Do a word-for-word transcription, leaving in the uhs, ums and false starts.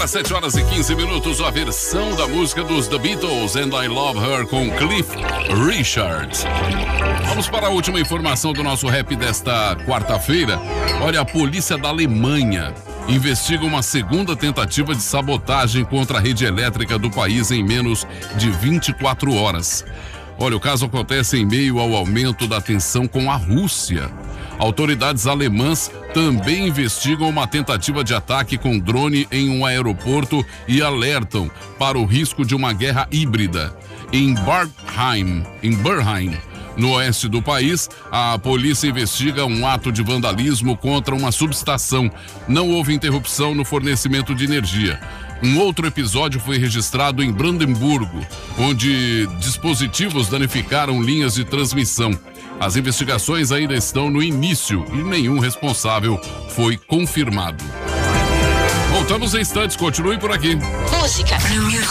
Agora sete horas e quinze minutos, a versão da música dos The Beatles, And I Love Her, com Cliff Richard. Vamos para a última informação do nosso rap desta quarta-feira. Olha, a polícia da Alemanha investiga uma segunda tentativa de sabotagem contra a rede elétrica do país em menos de vinte e quatro horas. Olha, o caso acontece em meio ao aumento da tensão com a Rússia. Autoridades alemãs também investigam uma tentativa de ataque com drone em um aeroporto e alertam para o risco de uma guerra híbrida. Em Bergheim, em Bergheim, no oeste do país, a polícia investiga um ato de vandalismo contra uma subestação. Não houve interrupção no fornecimento de energia. Um outro episódio foi registrado em Brandemburgo, onde dispositivos danificaram linhas de transmissão. As investigações ainda estão no início e nenhum responsável foi confirmado. Voltamos em instantes, continue por aqui. Música.